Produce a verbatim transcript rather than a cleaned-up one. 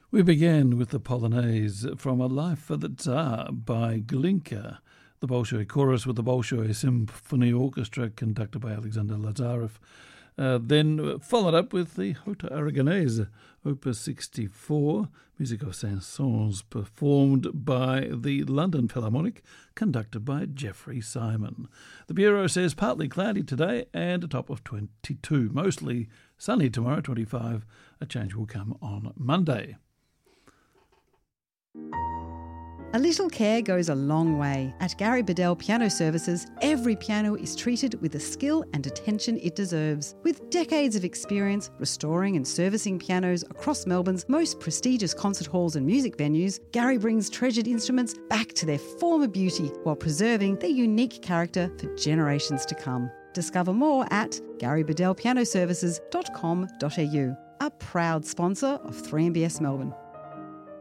We began with the Polonaise from A Life for the Tsar by Glinka, the Bolshoi Chorus with the Bolshoi Symphony Orchestra conducted by Alexander Lazarev. Uh, then followed up with the Jota Aragonese, Opus sixty-four, music of Saint-Saëns, performed by the London Philharmonic, conducted by Jeffrey Simon. The Bureau says partly cloudy today and a top of twenty-two. Mostly sunny tomorrow, twenty-five. A change will come on Monday. A little care goes a long way. At Gary Bedell Piano Services, every piano is treated with the skill and attention it deserves. With decades of experience restoring and servicing pianos across Melbourne's most prestigious concert halls and music venues, Gary brings treasured instruments back to their former beauty while preserving their unique character for generations to come. Discover more at gary bedell piano services dot com dot a u, a proud sponsor of three M B S Melbourne.